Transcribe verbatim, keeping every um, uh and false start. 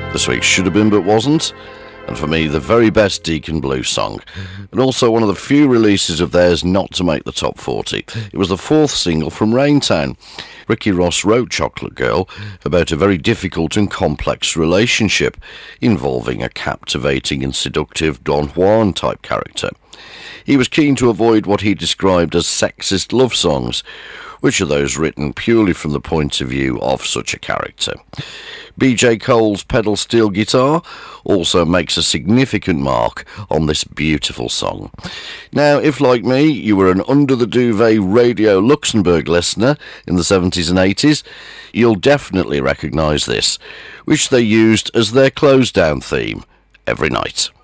This week should have been but wasn't, and for me the very best Deacon Blues song, and also one of the few releases of theirs not to make the top forty. It was the fourth single from Raintown. Ricky Ross wrote Chocolate Girl about a very difficult and complex relationship involving a captivating and seductive Don Juan type character. He was keen to avoid what he described as sexist love songs, which are those written purely from the point of view of such a character. B J Cole's pedal steel guitar also makes a significant mark on this beautiful song. Now, if like me, you were an Under the Duvet Radio Luxembourg listener in the seventies and eighties, you'll definitely recognise this, which they used as their close-down theme every night.